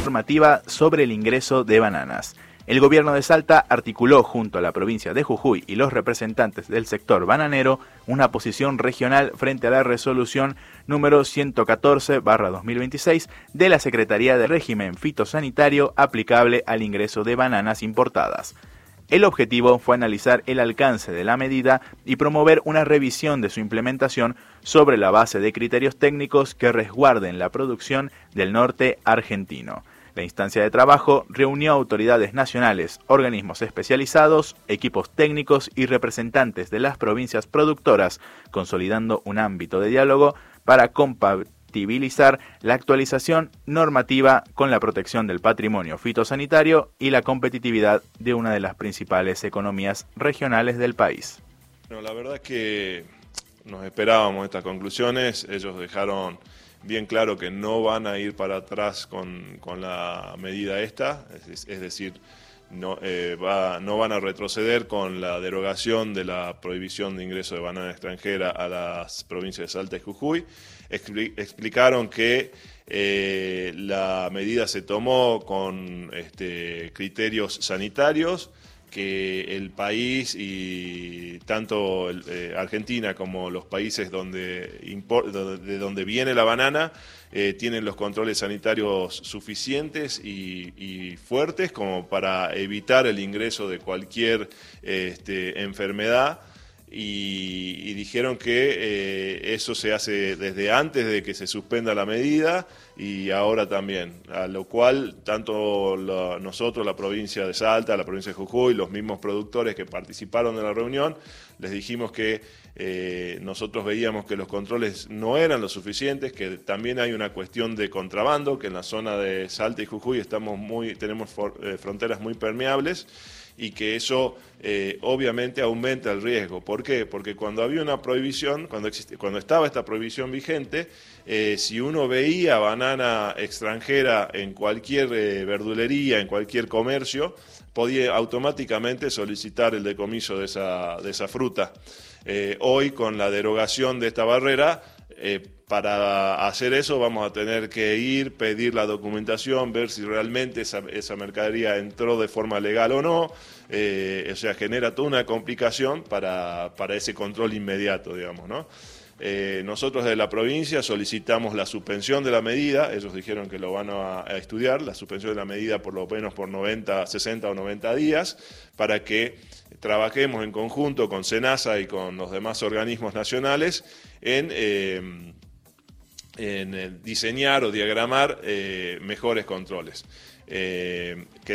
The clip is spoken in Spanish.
normativa sobre el ingreso de bananas. El gobierno de Salta articuló junto a la provincia de Jujuy y los representantes del sector bananero una posición regional frente a la resolución número 114/2026 de la Secretaría de Régimen Fitosanitario aplicable al ingreso de bananas importadas. El objetivo fue analizar el alcance de la medida y promover una revisión de su implementación sobre la base de criterios técnicos que resguarden la producción del norte argentino. La instancia de trabajo reunió autoridades nacionales, organismos especializados, equipos técnicos y representantes de las provincias productoras, consolidando un ámbito de diálogo para compatibilizar la actualización normativa con la protección del patrimonio fitosanitario y la competitividad de una de las principales economías regionales del país. No, la verdad es que nos esperábamos estas conclusiones. Ellos dejaron bien claro que no van a ir para atrás con la medida esta, es decir, no van a retroceder con la derogación de la prohibición de ingreso de banana extranjera a las provincias de Salta y Jujuy. Explicaron que la medida se tomó con criterios sanitarios, que el país y tanto Argentina como los países de donde viene la banana tienen los controles sanitarios suficientes y fuertes como para evitar el ingreso de cualquier enfermedad. Y dijeron que eso se hace desde antes de que se suspenda la medida y ahora también, a lo cual tanto nosotros, la provincia de Salta, la provincia de Jujuy, los mismos productores que participaron de la reunión, les dijimos que nosotros veíamos que los controles no eran lo suficientes, que también hay una cuestión de contrabando, que en la zona de Salta y Jujuy tenemos fronteras muy permeables, y que eso obviamente aumenta el riesgo. ¿Por qué? Porque cuando había una prohibición, cuando estaba esta prohibición vigente, si uno veía banana extranjera en cualquier verdulería, en cualquier comercio, podía automáticamente solicitar el decomiso de esa fruta. Hoy, con la derogación de esta barrera, para hacer eso vamos a tener que pedir la documentación, ver si realmente esa mercadería entró de forma legal o no. O sea, genera toda una complicación para ese control inmediato, digamos, ¿no? Nosotros desde la provincia solicitamos la suspensión de la medida. Ellos dijeron que lo van a estudiar, la suspensión de la medida por lo menos por 60 o 90 días, para que trabajemos en conjunto con SENASA y con los demás organismos nacionales en diseñar o diagramar mejores controles.